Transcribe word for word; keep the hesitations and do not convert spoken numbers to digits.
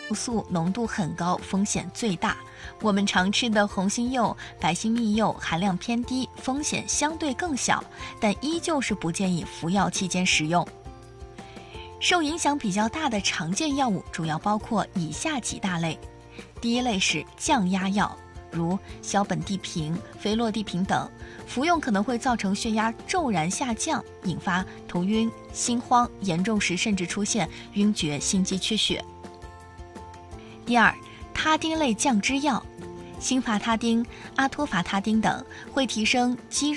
素浓度很高，风险最大。我们常吃的红心柚、白心蜜柚含量偏低，风险相对更小，但依旧是不建议服药期间食用。受影响比较大的常见药物主要包括以下几大类。第一类是降压药，如硝苯地平、非洛地平等，服用可能会造成血压骤然下降，引发头晕、心慌，严重时甚至出现晕厥、心肌缺血。第二，他汀类降脂药，辛伐他汀、阿托伐他汀等会提升肌肉